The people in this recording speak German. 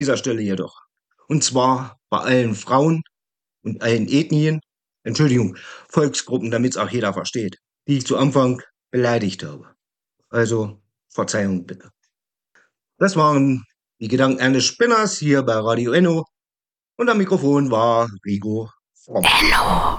dieser Stelle jedoch. Und zwar bei allen Frauen und allen Ethnien, Entschuldigung, Volksgruppen, damit es auch jeder versteht, die ich zu Anfang beleidigt habe. Also Verzeihung bitte. Das waren die Gedanken eines Spinners hier bei Radio Enno und am Mikrofon war Rigo Fromm.